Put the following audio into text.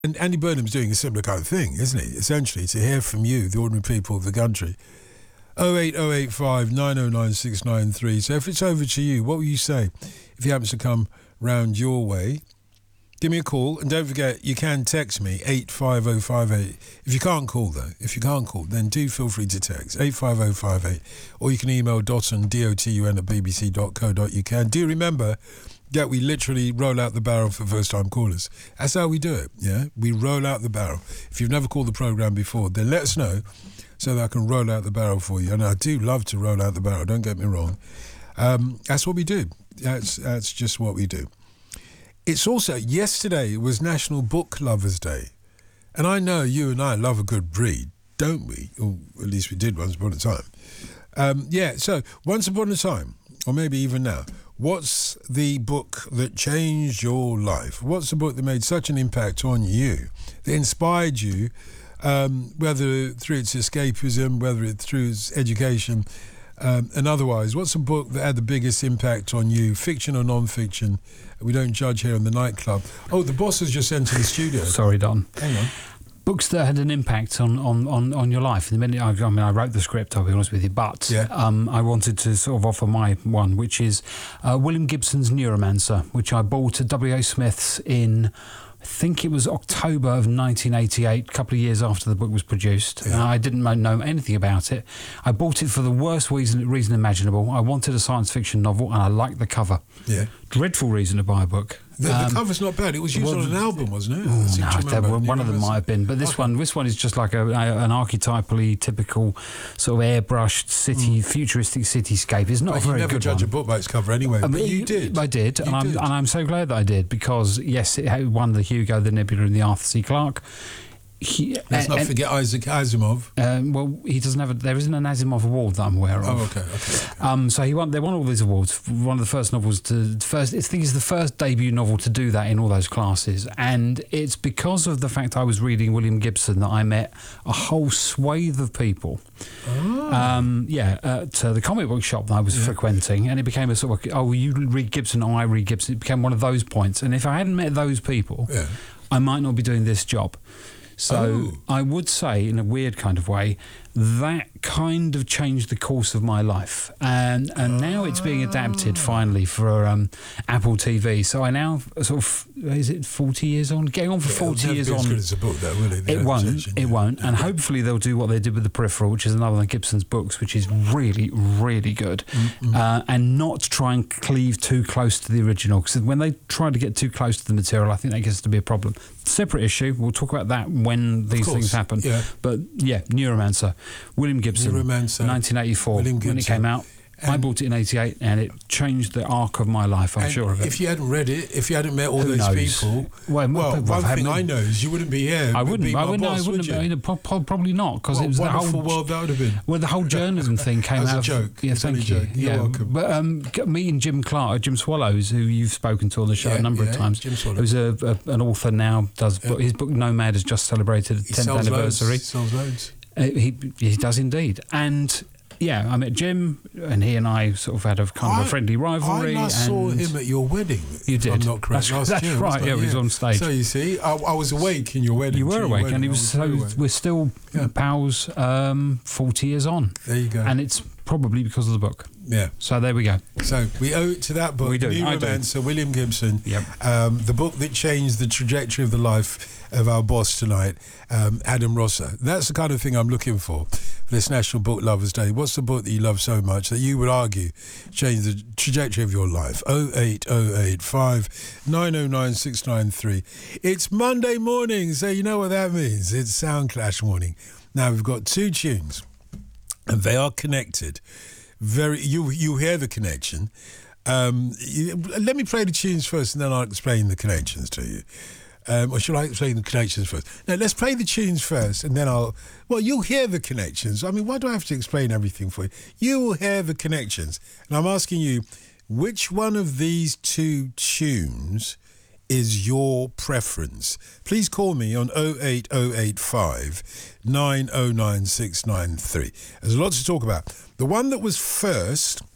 And Andy Burnham's doing a similar kind of thing, isn't he? Essentially, to hear from you, the ordinary people of the country. 08085 909 693. So if it's over to you, what will you say if he happens to come round your way? Give me a call, and don't forget, you can text me, 85058. If you can't call, though, then do feel free to text, 85058. Or you can email dotun, dotun, at bbc.co.uk. And do remember that we literally roll out the barrel for first-time callers. That's how we do it, yeah? We roll out the barrel. If you've never called the programme before, then let us know so that I can roll out the barrel for you. And I do love to roll out the barrel, don't get me wrong. That's what we do. That's just what we do. It's also, yesterday was National Book Lovers Day. And I know you and I love a good read, don't we? Or at least we did once upon a time. So once upon a time, or maybe even now, what's the book that changed your life? What's the book that made such an impact on you, that inspired you, whether through its escapism, whether it's through its education, and otherwise? What's a book that had the biggest impact on you, fiction or non-fiction? We don't judge here in the nightclub. Oh, the boss has just entered the studio. Sorry, Don. Hang on. Books that had an impact on your life. In the minute, I wrote the script, I'll be honest with you, but I wanted to sort of offer my one, which is William Gibson's Neuromancer, which I bought at W.A. Smith's in, I think it was October of 1988, a couple of years after the book was produced. Yeah. I didn't know anything about it. I bought it for the worst reason imaginable. I wanted a science fiction novel, and I liked the cover. Yeah. Dreadful reason to buy a book. The cover's not bad. It was used on an album, wasn't it? One of them might have been, but this one is just like an archetypally typical sort of airbrushed futuristic cityscape. It's not a very good one. You never judge a book by its cover anyway, but you did. I did, and I'm so glad that I did, because yes, it won the Hugo, the Nebula, and the Arthur C. Clarke. Let's not forget Isaac Asimov. Well, he doesn't have. There isn't an Asimov award that I'm aware of. Oh, okay. So they won all these awards. One of the first novels I think it's the first debut novel to do that in all those classes, and it's because of the fact I was reading William Gibson that I met a whole swathe of people. At the comic book shop that I was frequenting, and it became a sort of, you read Gibson, I read Gibson. It became one of those points, and if I hadn't met those people, I might not be doing this job. So I would say, in a weird kind of way, that kind of changed the course of my life. And now it's being adapted finally for Apple TV. So I now sort of, is it 40 years on? Getting on for 40 years on. As good as a book, though, will it? It won't. And hopefully they'll do what they did with The Peripheral, which is another one of Gibson's books, which is really, really good. And not try and cleave too close to the original. Because when they try to get too close to the material, I think that gets to be a problem. Separate issue. We'll talk about that when these things happen. Yeah. But Neuromancer. William Gibson, 1984, when it came out. I bought it in 88, and it changed the arc of my life, I'm sure of it. If you hadn't read it, if you hadn't met all those people, one thing I know is you wouldn't be here. I wouldn't. Probably not, because it was the whole world that would have been. Well, the whole journalism thing came out. As a joke. Yeah, thank you. You're welcome. But meeting Jim Swallows, who you've spoken to on the show a number of times, Jim Swallows, who's an author now. His book Nomad has just celebrated its 10th anniversary. He sells loads. He does indeed, and. Yeah, I met Jim, and he and I sort of had a kind of a friendly rivalry. I saw him at your wedding. You did. I'm not correct. That's right. Yeah, he was on stage. So you see, I was awake in your wedding. You were awake, and he was. We're still pals. 40 years on. There you go. And it's probably because of the book. Yeah. So there we go. So we owe it to that book. We do. Neuromancer, William Gibson. Yep. The book that changed the trajectory of the life of our boss tonight, Adam Rosser. That's the kind of thing I'm looking for this National Book Lovers Day. What's the book that you love so much that you would argue changed the trajectory of your life? 08085 909 693. It's Monday morning, so you know what that means. It's Sound Clash morning. Now we've got two tunes, and they are connected. You hear the connection. Let me play the tunes first, and then I'll explain the connections to you. Or should I explain the connections first? No, let's play the tunes first, and then you'll hear the connections. I mean, why do I have to explain everything for you? You will hear the connections. And I'm asking you, which one of these two tunes is your preference? Please call me on 08085 909 693. There's a lot to talk about. The one that was first